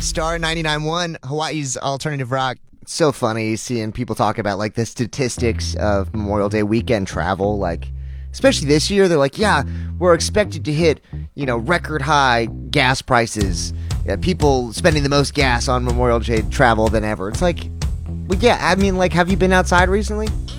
Star 99.1, Hawaii's alternative rock. It's so funny seeing people talk about like the statistics of Memorial Day weekend travel. Like, especially this year, they're like, yeah, we're expected to hit, record high gas prices. Yeah, people spending the most gas on Memorial Day travel than ever. It's like, well, yeah, I mean, like, have you been outside recently?